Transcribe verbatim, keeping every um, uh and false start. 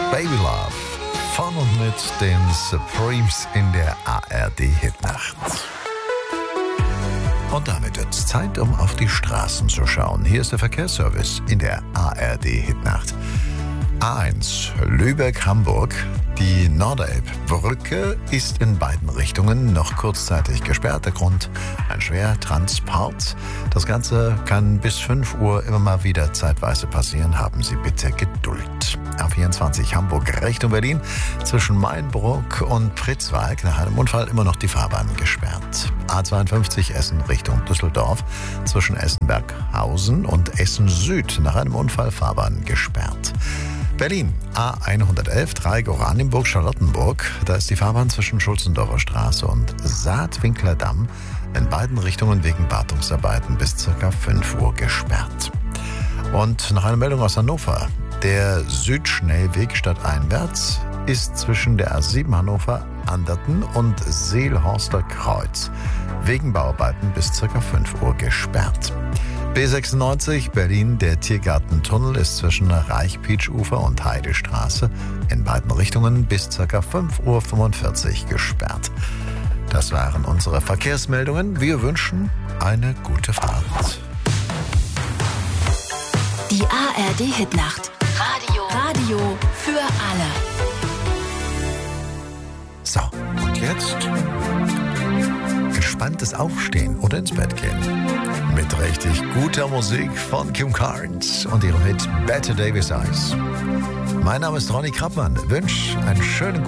Baby Love von und mit den Supremes in der A R D-Hitnacht. Und damit wird es Zeit, um auf die Straßen zu schauen. Hier ist der Verkehrsservice in der A R D-Hitnacht. A eins Lübeck-Hamburg. Die Nordelb-Brücke ist in beiden Richtungen noch kurzzeitig gesperrt. Der Grund: ein Schwertransport. Das Ganze kann bis fünf Uhr immer mal wieder zeitweise passieren. Haben Sie bitte Geduld. A vierundzwanzig Hamburg Richtung Berlin. Zwischen Mainburg und Pritzwalk nach einem Unfall immer noch die Fahrbahn gesperrt. A zweiundfünfzig Essen Richtung Düsseldorf. Zwischen Essen-Berghausen und Essen Süd nach einem Unfall Fahrbahn gesperrt. Berlin, A hundertelf, Dreieck Oranienburg-Charlottenburg. Da ist die Fahrbahn zwischen Schulzendorfer Straße und Saatwinkler Damm in beiden Richtungen wegen Wartungsarbeiten bis ca. fünf Uhr gesperrt. Und noch eine Meldung aus Hannover. Der Südschnellweg stadteinwärts ist zwischen der A sieben Hannover-Anderten und Seelhorster Kreuz wegen Bauarbeiten bis ca. fünf Uhr gesperrt. B sechsundneunzig Berlin, der Tiergartentunnel ist zwischen Reichpeitsch-Ufer und Heidestraße in beiden Richtungen bis ca. fünf Uhr fünfundvierzig gesperrt. Das waren unsere Verkehrsmeldungen. Wir wünschen eine gute Fahrt. Die A R D-Hitnacht. Radio. Radio für alle. So, und jetzt entspanntes Aufstehen oder ins Bett gehen. Mit richtig guter Musik von Kim Carnes und ihrem Hit Better Davis Eyes. Mein Name ist Ronny Krappmann. Wünsche einen schönen